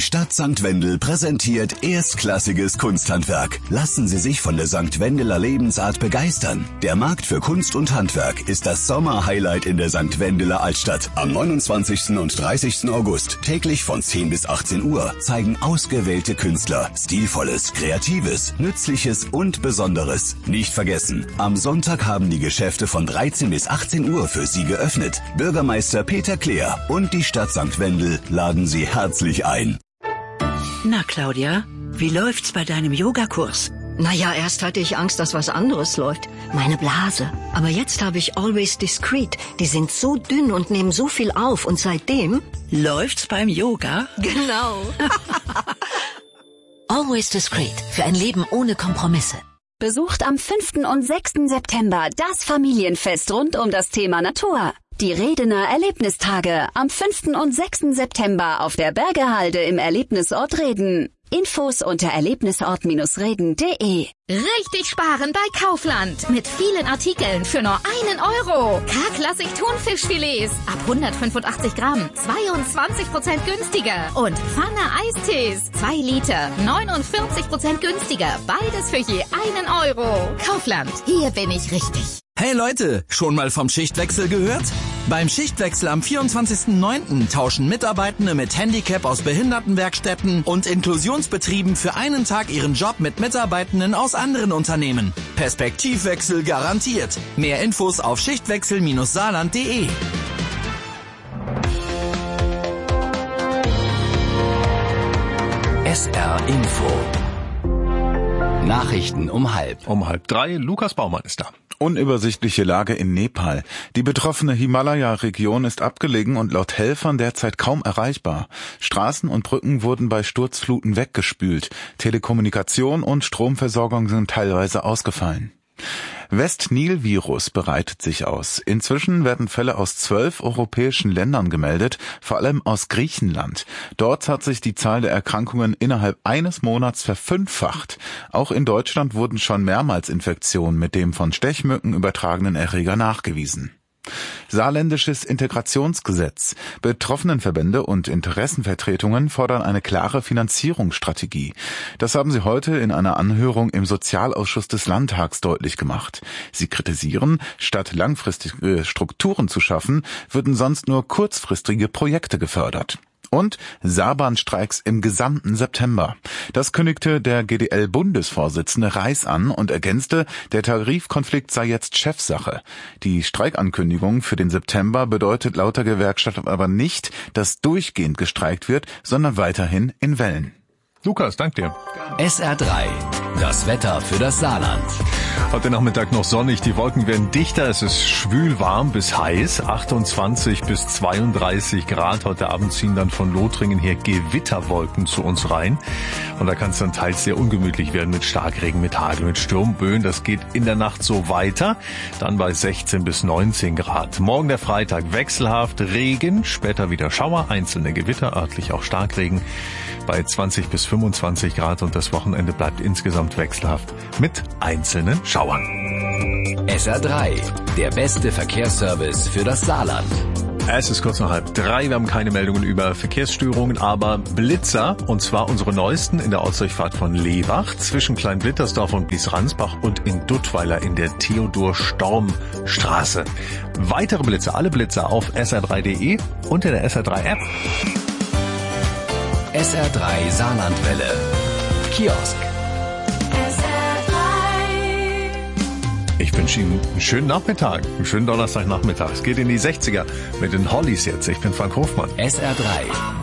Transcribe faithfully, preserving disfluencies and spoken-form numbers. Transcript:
Die Stadt Sankt Wendel präsentiert erstklassiges Kunsthandwerk. Lassen Sie sich von der Sankt Wendeler Lebensart begeistern. Der Markt für Kunst und Handwerk ist das Sommerhighlight in der Sankt Wendeler Altstadt. Am neunundzwanzigsten und dreißigsten August, täglich von zehn bis achtzehn Uhr, zeigen ausgewählte Künstler Stilvolles, Kreatives, Nützliches und Besonderes. Nicht vergessen, am Sonntag haben die Geschäfte von dreizehn bis achtzehn Uhr für Sie geöffnet. Bürgermeister Peter Kleer und die Stadt Sankt Wendel laden Sie herzlich ein. Na, Claudia, wie läuft's bei deinem Yogakurs? Naja, erst hatte ich Angst, dass was anderes läuft. Meine Blase. Aber jetzt habe ich Always Discreet. Die sind so dünn und nehmen so viel auf. Und seitdem... Läuft's beim Yoga? Genau. Always Discreet. Für ein Leben ohne Kompromisse. Besucht am fünften und sechsten September das Familienfest rund um das Thema Natur. Die Redener Erlebnistage am fünften und sechsten September auf der Bergehalde im Erlebnisort Reden. Infos unter erlebnisort reden punkt de. Richtig sparen bei Kaufland. Mit vielen Artikeln für nur einen Euro. K-Klassik Thunfischfilets ab hundertfünfundachtzig Gramm. zweiundzwanzig Prozent günstiger. Und Pfanne Eistees. zwei Liter. neunundvierzig Prozent günstiger. Beides für je einen Euro. Kaufland. Hier bin ich richtig. Hey Leute, schon mal vom Schichtwechsel gehört? Beim Schichtwechsel am vierundzwanzigsten neunten tauschen Mitarbeitende mit Handicap aus Behindertenwerkstätten und Inklusionsbetrieben für einen Tag ihren Job mit Mitarbeitenden aus anderen Unternehmen. Perspektivwechsel garantiert. Mehr Infos auf schichtwechsel saarland punkt de. S R Info. Nachrichten um halb. Um halb drei, Lukas Baumann ist da. Unübersichtliche Lage in Nepal. Die betroffene Himalaya-Region ist abgelegen und laut Helfern derzeit kaum erreichbar. Straßen und Brücken wurden bei Sturzfluten weggespült. Telekommunikation und Stromversorgung sind teilweise ausgefallen. West-Nil-Virus breitet sich aus. Inzwischen werden Fälle aus zwölf europäischen Ländern gemeldet, vor allem aus Griechenland. Dort hat sich die Zahl der Erkrankungen innerhalb eines Monats verfünffacht. Auch in Deutschland wurden schon mehrmals Infektionen mit dem von Stechmücken übertragenen Erreger nachgewiesen. Saarländisches Integrationsgesetz. Betroffenenverbände und Interessenvertretungen fordern eine klare Finanzierungsstrategie. Das haben sie heute in einer Anhörung im Sozialausschuss des Landtags deutlich gemacht. Sie kritisieren, statt langfristige Strukturen zu schaffen, würden sonst nur kurzfristige Projekte gefördert. Und Saarbahnstreiks im gesamten September. Das kündigte der G D L-Bundesvorsitzende Reiß an und ergänzte, der Tarifkonflikt sei jetzt Chefsache. Die Streikankündigung für den September bedeutet laut der Gewerkschaft aber nicht, dass durchgehend gestreikt wird, sondern weiterhin in Wellen. Lukas, dank dir. S R drei. Das Wetter für das Saarland. Heute Nachmittag noch sonnig, die Wolken werden dichter, es ist schwül warm bis heiß, achtundzwanzig bis zweiunddreißig Grad. Heute Abend ziehen dann von Lothringen her Gewitterwolken zu uns rein. Und da kann es dann teils sehr ungemütlich werden mit Starkregen, mit Hagel, mit Sturmböen. Das geht in der Nacht so weiter, dann bei sechzehn bis neunzehn Grad. Morgen der Freitag wechselhaft, Regen, später wieder Schauer, einzelne Gewitter, örtlich auch Starkregen bei zwanzig bis fünfundzwanzig Grad. Und das Wochenende bleibt insgesamt wechselhaft mit einzelnen Schauern. S R drei, der beste Verkehrsservice für das Saarland. Es ist kurz nach halb drei, wir haben keine Meldungen über Verkehrsstörungen, aber Blitzer, und zwar unsere neuesten in der Ortsdurchfahrt von Lewach, zwischen Kleinblittersdorf und Blies-Ransbach und in Duttweiler in der Theodor-Storm-Straße. Weitere Blitzer, alle Blitzer auf S R drei punkt de und in der S R drei App. S R drei Saarlandwelle. Kiosk. Ich wünsche Ihnen einen schönen Nachmittag, einen schönen Donnerstagnachmittag. Es geht in die sechziger mit den Hollies jetzt. Ich bin Frank Hofmann. S R drei.